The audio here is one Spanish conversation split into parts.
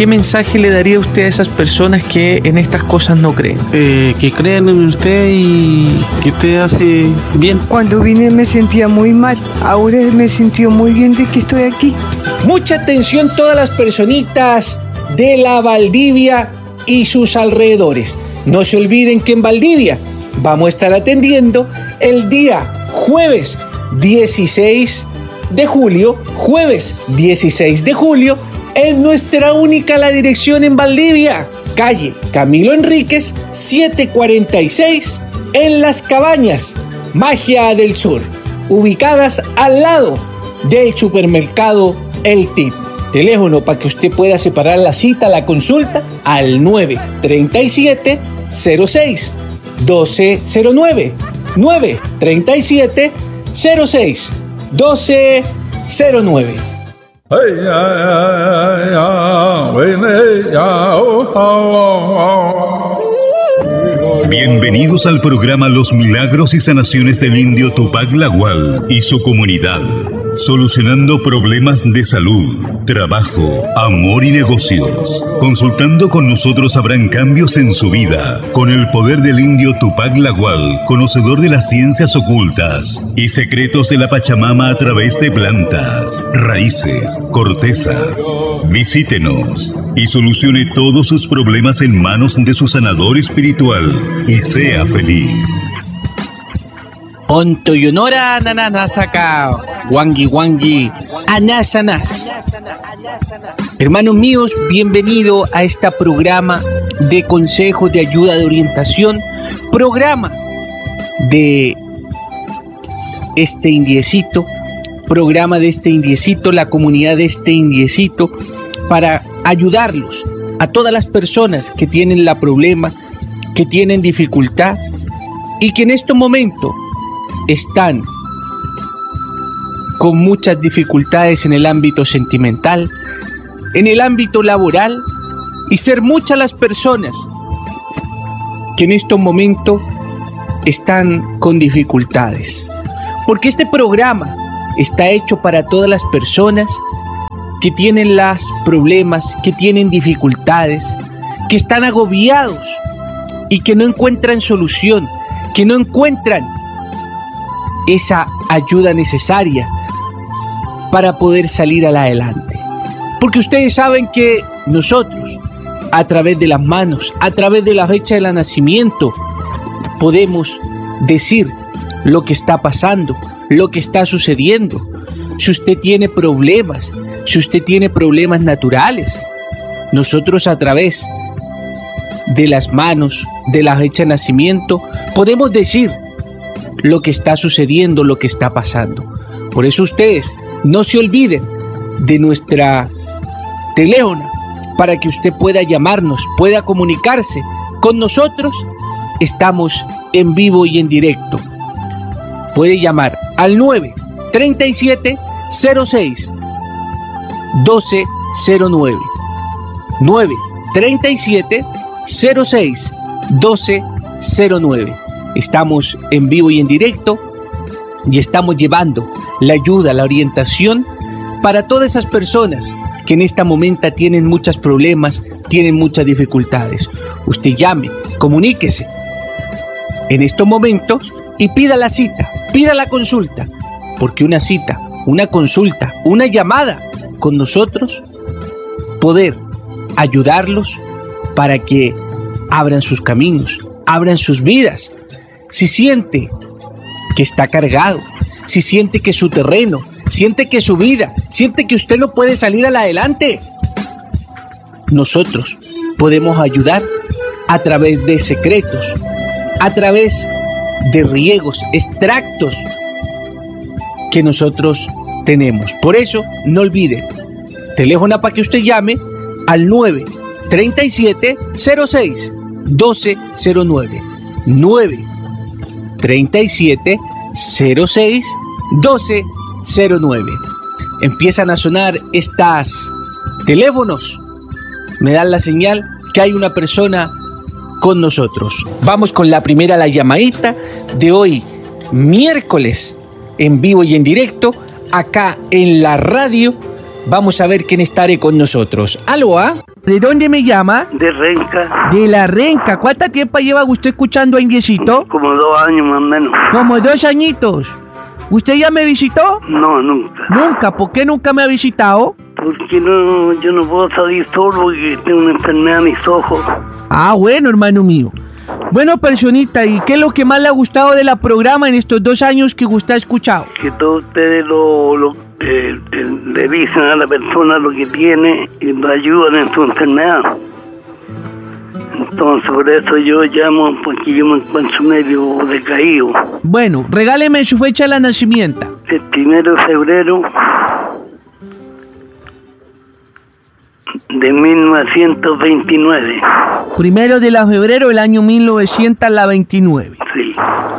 ¿qué mensaje le daría usted a esas personas que en estas cosas no creen? Que crean en usted y que usted hace bien. Cuando vine me sentía muy mal, ahora me sintió muy bien de que estoy aquí. Mucha atención todas las personitas de la Valdivia y sus alrededores. No se olviden que en Valdivia vamos a estar atendiendo el día jueves 16 de julio, es nuestra única la dirección en Valdivia, calle Camilo Enríquez 746 en Las Cabañas, Magia del Sur, ubicadas al lado del supermercado El Tip. Teléfono para que usted pueda separar la cita, la consulta al 937 06 1209 937 06 1209. Bienvenidos al programa Los Milagros y Sanaciones del Indio Tupac Lagual y su comunidad, solucionando problemas de salud, trabajo, amor y negocios. Consultando con nosotros habrán cambios en su vida, con el poder del Indio Tupac Lagual, conocedor de las ciencias ocultas y secretos de la Pachamama a través de plantas, raíces, corteza. Visítenos y solucione todos sus problemas en manos de su sanador espiritual y sea feliz. Onto yonora nananasaka, wangi wangi, anasanas. Hermanos míos, bienvenido a este programa de consejos, de ayuda, de orientación, programa de este indiecito, la comunidad de este indiecito, para ayudarlos a todas las personas que tienen la problema, que tienen dificultad y que en este momento están con muchas dificultades en el ámbito sentimental, en el ámbito laboral, y ser muchas las personas que en este momento están con dificultades. Porque este programa está hecho para todas las personas que tienen los problemas, que tienen dificultades, que están agobiados y que no encuentran solución, que no encuentran esa ayuda necesaria para poder salir adelante. Porque ustedes saben que nosotros, a través de las manos, a través de la fecha del nacimiento, podemos decir lo que está pasando, lo que está sucediendo. Si usted tiene problemas, si usted tiene problemas naturales, nosotros a través de las manos, de la fecha de nacimiento, podemos decir lo que está sucediendo, lo que está pasando. Por eso ustedes no se olviden de nuestra teléfono para que usted pueda llamarnos, pueda comunicarse con nosotros. Estamos en vivo y en directo. Puede llamar al 937 06 1209 937 06 1209. Estamos en vivo y en directo y estamos llevando la ayuda, la orientación para todas esas personas que en este momento tienen muchos problemas, tienen muchas dificultades. Usted llame, comuníquese en estos momentos y pida la cita, pida la consulta, porque una cita, una consulta, una llamada con nosotros, poder ayudarlos para que abran sus caminos, abran sus vidas. Si siente que está cargado, si siente que su terreno, siente que su vida, siente que usted no puede salir adelante, nosotros podemos ayudar a través de secretos, a través de riegos, extractos que nosotros tenemos. Por eso, no olvide, teléfono para que usted llame al 937 06 1209 937 06 1209. Empiezan a sonar estos teléfonos, me dan la señal que hay una persona con nosotros. Vamos con la primera, la llamadita de hoy, miércoles, en vivo y en directo, acá en la radio. Vamos a ver quién estará con nosotros. ¿Aló? ¿De dónde me llama? De Renca. De La Renca. ¿Cuánto tiempo lleva usted escuchando a Indiecito? Como 2 años más o menos. Como 2 añitos. ¿Usted ya me visitó? No, nunca. Nunca. ¿Por qué nunca me ha visitado? Porque yo no puedo salir solo porque tengo una enfermedad en mis ojos. Ah, bueno, hermano mío. Bueno, personita, ¿y qué es lo que más le ha gustado de la programa en estos 2 años que usted ha escuchado? Que todos ustedes le dicen a la persona lo que tiene y lo ayudan en su enfermedad. Entonces, por eso yo llamo, porque yo me encuentro medio decaído. Bueno, regáleme su fecha de nacimiento. El 1 de febrero de 1929. 1 de febrero del año 1929. Sí.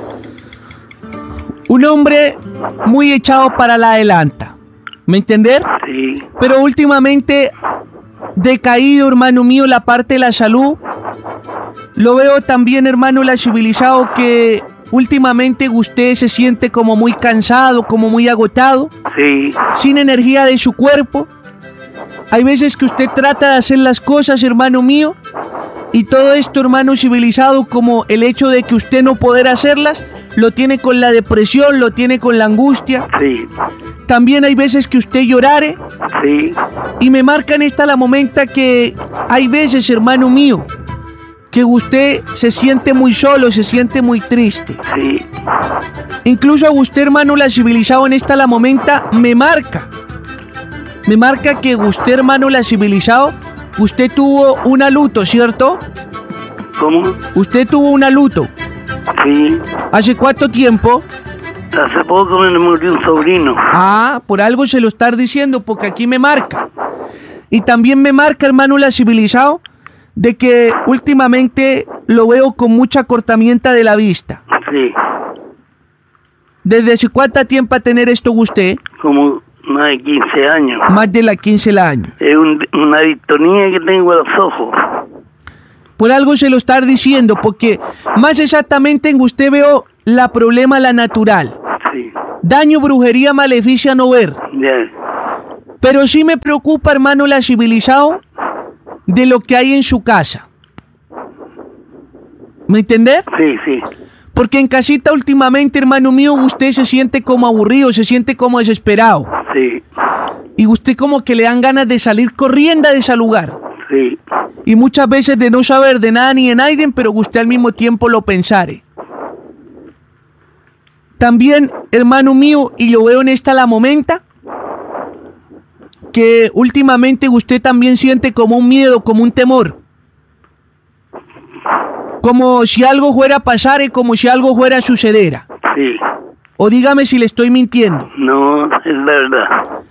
Un hombre muy echado para la adelanta. ¿Me entender? Sí. Pero últimamente decaído, hermano mío, la parte de la salud. Lo veo también, hermano, la civilizado, que últimamente usted se siente como muy cansado, como muy agotado. Sí. Sin energía de su cuerpo. Hay veces que usted trata de hacer las cosas, hermano mío, y todo esto, hermano civilizado, como el hecho de que usted no poder hacerlas, lo tiene con la depresión, lo tiene con la angustia. Sí. También hay veces que usted llorare. Sí. Y me marcan esta la momenta que hay veces, hermano mío, que usted se siente muy solo, se siente muy triste. Sí. Incluso a usted, hermano, la civilizado en esta la momenta me marca. Me marca que usted, hermano, la civilizado, usted tuvo una luto, ¿cierto? ¿Cómo? Usted tuvo una luto. Sí. ¿Hace cuánto tiempo? Hace poco me murió un sobrino. Ah, por algo se lo está diciendo, porque aquí me marca. Y también me marca, hermano, la civilizado, de que últimamente lo veo con mucha acortamiento de la vista. Sí. ¿Desde hace cuánto tiempo a tener esto usted? Como más de 15 años. Más de 15 años. Es una distonía que tengo en los ojos. Por algo se lo está diciendo, porque más exactamente en usted veo la problema la natural. Sí. Daño, brujería, maleficia, no ver. Ya. Pero sí me preocupa, hermano, la civilizado, de lo que hay en su casa. ¿Me entender? Sí, sí. Porque en casita últimamente, hermano mío, usted se siente como aburrido, se siente como desesperado. Sí. Y usted como que le dan ganas de salir corriendo de ese lugar. Sí. Y muchas veces de no saber de nada ni de nadie, pero que usted al mismo tiempo lo pensare. También, hermano mío, y lo veo en esta la momenta, que últimamente usted también siente como un miedo, como un temor. Como si algo fuera a pasar y como si algo fuera a suceder. Sí. O dígame si le estoy mintiendo. No, es la verdad.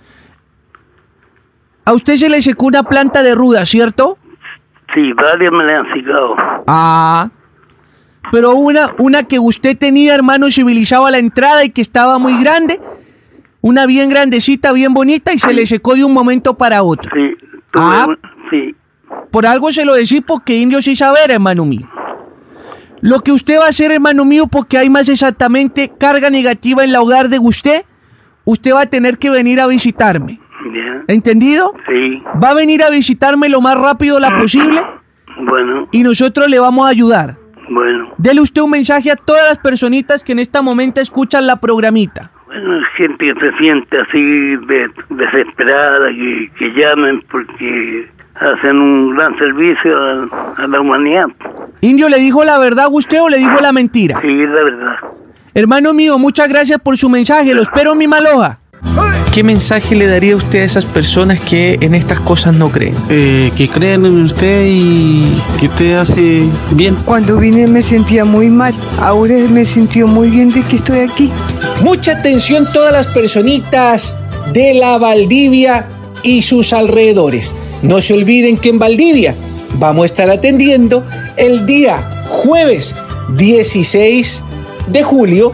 A usted se le secó una planta de ruda, ¿cierto? Sí, varias me la han secado. Ah. Pero una que usted tenía, hermano, civilizado a la entrada y que estaba muy grande. Una bien grandecita, bien bonita, y se le secó de un momento para otro. Sí. Sí. Por algo se lo decís, porque indio sí saber, hermano mío. Lo que usted va a hacer, hermano mío, porque hay más exactamente carga negativa en la hogar de usted va a tener que venir a visitarme. Ya. ¿Entendido? Sí. Va a venir a visitarme lo más rápido la posible. Bueno. Y nosotros le vamos a ayudar. Bueno. Dele usted un mensaje a todas las personitas que en este momento escuchan la programita. Bueno, gente que se siente así desesperada, que llamen porque hacen un gran servicio a la humanidad. Indio, ¿le dijo la verdad a usted o le dijo la mentira? Sí, es la verdad. Hermano mío, muchas gracias por su mensaje. Lo espero en mi Maloja. ¿Qué mensaje le daría usted a esas personas que en estas cosas no creen? Que crean en usted y que usted hace bien. Cuando vine me sentía muy mal. Ahora me siento muy bien de que estoy aquí. Mucha atención todas las personitas de la Valdivia y sus alrededores. No se olviden que en Valdivia vamos a estar atendiendo el día jueves 16 de julio,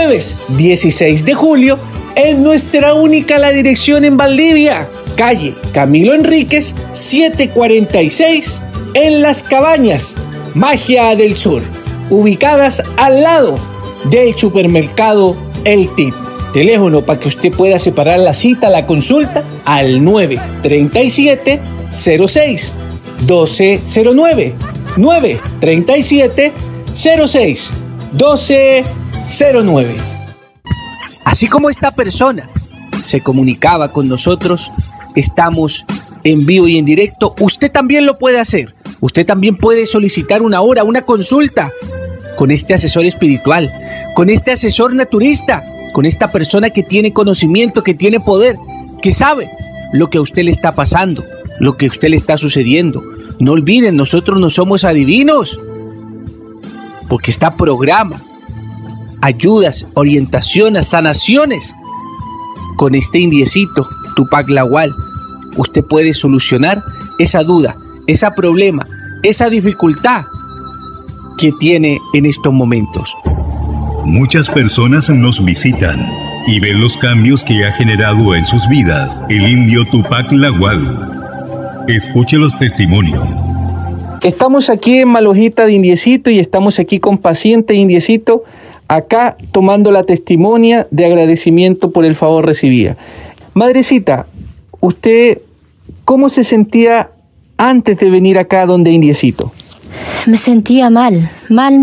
en nuestra única la dirección en Valdivia, calle Camilo Enríquez, 746, en Las Cabañas, Magia del Sur, ubicadas al lado del supermercado El Tip. Teléfono para que usted pueda separar la cita, la consulta, al 937-06 1209. 937 06 1209. Así como esta persona se comunicaba con nosotros, estamos en vivo y en directo. Usted también lo puede hacer. Usted también puede solicitar una hora, una consulta con este asesor espiritual, con este asesor naturista, con esta persona que tiene conocimiento, que tiene poder, que sabe lo que a usted le está pasando, lo que a usted le está sucediendo. No olviden, nosotros no somos adivinos, porque está programa, ayudas, orientaciones, sanaciones. Con este indiecito, Tupac Lawal, usted puede solucionar esa duda, ese problema, esa dificultad que tiene en estos momentos. Muchas personas nos visitan y ven los cambios que ha generado en sus vidas el indio Tupac Lawal. Escuche los testimonios. Estamos aquí en Malojita de Indiecito y estamos aquí con paciente Indiecito, acá tomando la testimonia de agradecimiento por el favor recibida. Madrecita, ¿usted cómo se sentía antes de venir acá donde Indiecito? Me sentía mal.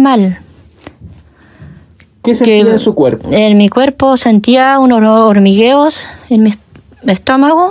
¿Qué sentía en su cuerpo? En mi cuerpo sentía unos hormigueos en mi estómago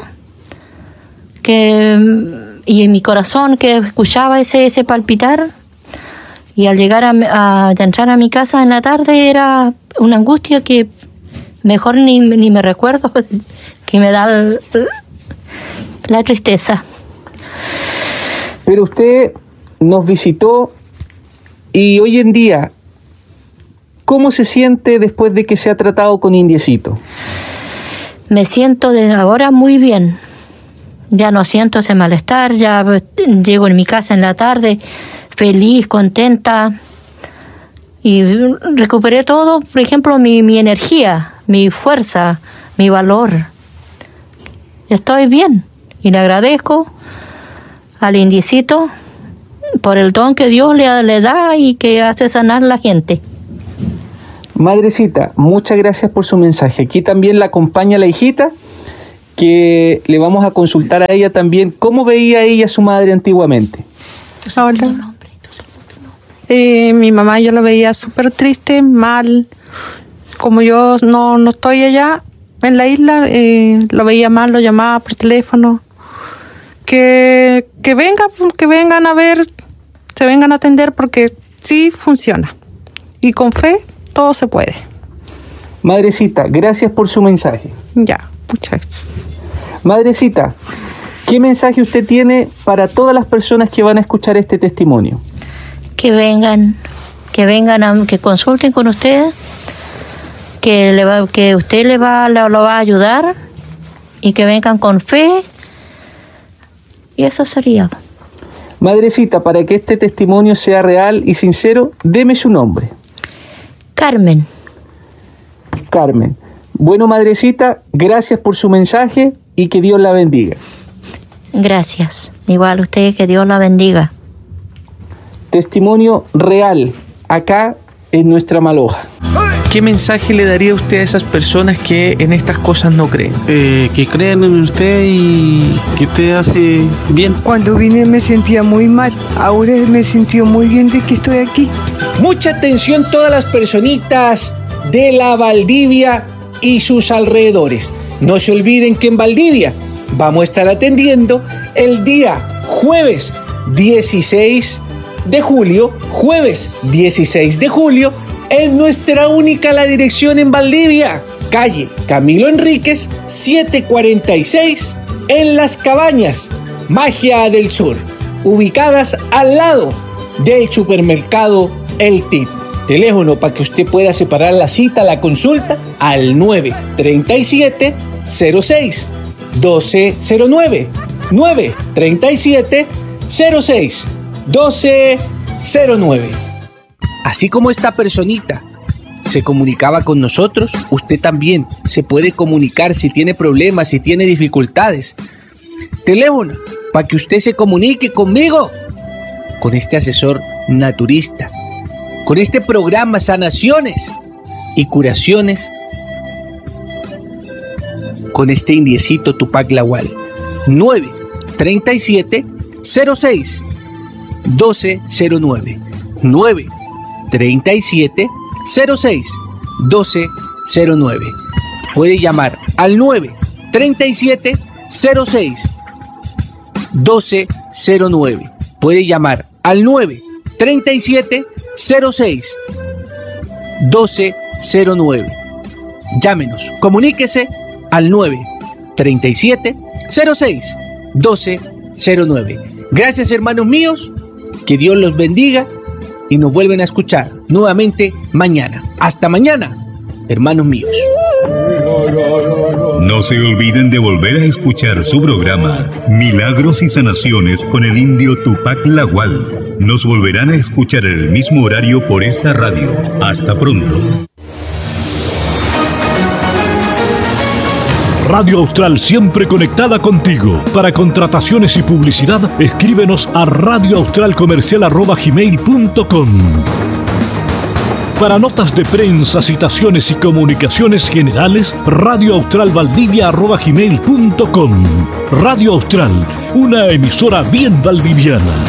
y en mi corazón, que escuchaba ese palpitar. Y al llegar a entrar a mi casa en la tarde era una angustia que mejor ni me recuerdo, que me da la tristeza. Pero usted nos visitó y hoy en día, ¿cómo se siente después de que se ha tratado con Indiecito? Me siento desde ahora muy bien. Ya no siento ese malestar, ya llego en mi casa en la tarde feliz, contenta, y recuperé todo, por ejemplo, mi energía, mi fuerza, mi valor. Estoy bien y le agradezco al Indiecito por el don que Dios le da y que hace sanar a la gente. Madrecita, muchas gracias por su mensaje. Aquí también la acompaña la hijita, que le vamos a consultar a ella también cómo veía ella a su madre antiguamente. Hola. Mi mamá yo la veía súper triste, mal. Como yo no estoy allá en la isla, lo veía mal, lo llamaba por teléfono. Que vengan a ver, se vengan a atender, porque sí funciona. Y con fe todo se puede. Madrecita, gracias por su mensaje. Ya, muchas gracias. Madrecita, ¿qué mensaje usted tiene para todas las personas que van a escuchar este testimonio? Que vengan, que consulten con usted, que usted lo va a ayudar, y que vengan con fe, y eso sería. Madrecita, para que este testimonio sea real y sincero, deme su nombre. Carmen. Bueno, madrecita, gracias por su mensaje y que Dios la bendiga. Gracias. Igual usted, que Dios la bendiga. Testimonio real, acá en nuestra Maloja. ¿Qué mensaje le daría usted a esas personas que en estas cosas no creen? Que crean en usted y que usted hace bien. Cuando vine me sentía muy mal. Ahora me siento muy bien de que estoy aquí. Mucha atención todas las personitas de la Valdivia y sus alrededores. No se olviden que en Valdivia vamos a estar atendiendo el día jueves 16 de julio, en nuestra única la dirección en Valdivia, calle Camilo Enríquez 746, en Las Cabañas, Magia del Sur, ubicadas al lado del supermercado El Tit. Teléfono para que usted pueda separar la cita, la consulta, al 937 06 1209. 937 06 1209. Así como esta personita se comunicaba con nosotros, usted también se puede comunicar si tiene problemas, si tiene dificultades. Teléfono para que usted se comunique conmigo, con este asesor naturista, con este programa Sanaciones y Curaciones, con este indiecito Tupac Lawal. 937 06 1209. 937 06 1209. Puede llamar al 937 06 1209. Puede llamar al 937 06 1209. Llámenos, comuníquese al 937 06 1209. Gracias, hermanos míos, que Dios los bendiga y nos vuelven a escuchar nuevamente mañana. Hasta mañana, hermanos míos. No se olviden de volver a escuchar su programa Milagros y Sanaciones con el indio Tupac Lagual. Nos volverán a escuchar en el mismo horario por esta radio. Hasta pronto. Radio Austral, siempre conectada contigo. Para contrataciones y publicidad, escríbenos a radioaustralcomercial@gmail.com. Para notas de prensa, citaciones y comunicaciones generales, radioaustralvaldivia@gmail.com. Radio Austral, una emisora bien valdiviana.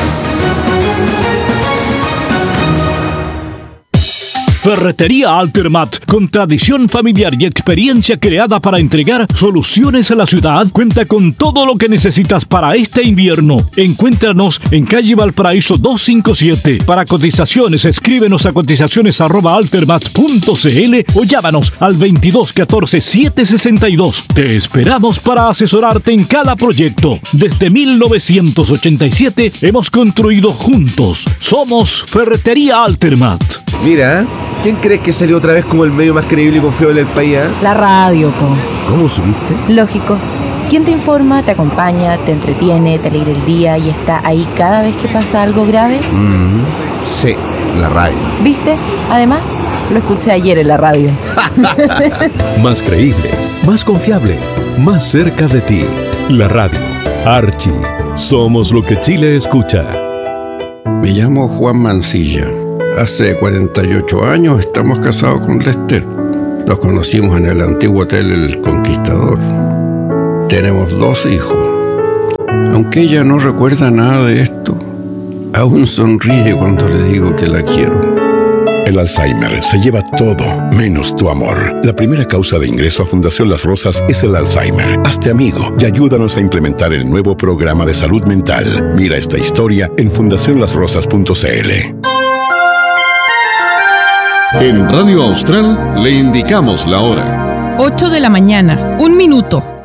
Ferretería Altermat, con tradición familiar y experiencia creada para entregar soluciones a la ciudad, cuenta con todo lo que necesitas para este invierno. Encuéntranos en calle Valparaíso 257. Para cotizaciones, escríbenos a cotizaciones@altermat.cl o llámanos al 22 14 762. Te esperamos para asesorarte en cada proyecto. Desde 1987 hemos construido juntos. Somos Ferretería Altermat. Mira, ¿quién crees que salió otra vez como el medio más creíble y confiable del país? La radio, po. ¿Cómo supiste? Lógico. ¿Quién te informa, te acompaña, te entretiene, te alegra el día y está ahí cada vez que pasa algo grave? Sí, la radio. ¿Viste? Además, lo escuché ayer en la radio. Más creíble, más confiable, más cerca de ti. La radio. Archie. Somos lo que Chile escucha. Me llamo Juan Mancilla. Hace 48 años estamos casados con Lester. Nos conocimos en el antiguo hotel El Conquistador. Tenemos 2 hijos. Aunque ella no recuerda nada de esto, aún sonríe cuando le digo que la quiero. El Alzheimer se lleva todo, menos tu amor. La primera causa de ingreso a Fundación Las Rosas es el Alzheimer. Hazte amigo y ayúdanos a implementar el nuevo programa de salud mental. Mira esta historia en fundacionlasrosas.cl. En Radio Austral le indicamos la hora. 8 de la mañana, 1 minuto.